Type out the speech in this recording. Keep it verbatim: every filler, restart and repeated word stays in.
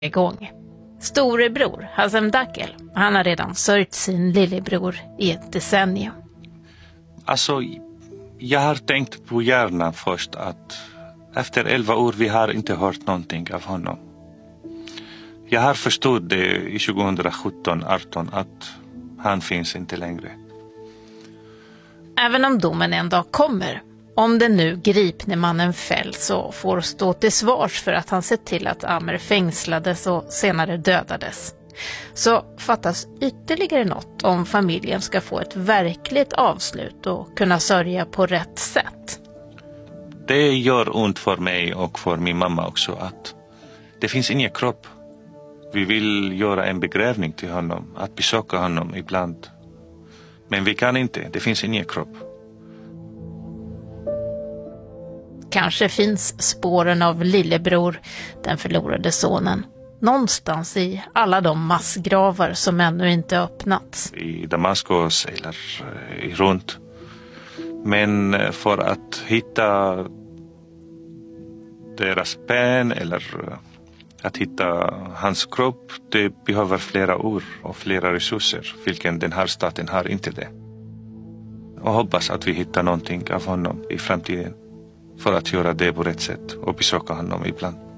igång. Storebror Hazem Dakel, han har redan sörjt sin lillebror i ett decennium. Alltså, jag har tänkt på hjärnan först att efter elva år vi har inte hört någonting av honom. Jag har förstått det i tjugosjutton arton att han finns inte längre. Även om domen en dag kommer, om den nu gripne mannen fälls och får stå till svars för att han sett till att Amer fängslades och senare dödades, så fattas ytterligare något om familjen ska få ett verkligt avslut och kunna sörja på rätt sätt. Det gör ont för mig och för min mamma också att det finns ingen kropp. Vi vill göra en begrävning till honom, att besöka honom ibland. Men vi kan inte, det finns ingen kropp. Kanske finns spåren av lillebror, den förlorade sonen, någonstans i alla de massgravar som ännu inte öppnats. I Damaskus eller i runt. Men för att hitta deras ben eller att hitta hans kropp, det behöver flera år och flera resurser, vilken den här staten har inte det. Och hoppas att vi hittar någonting av honom i framtiden för att göra det på rätt sätt och besöka honom ibland.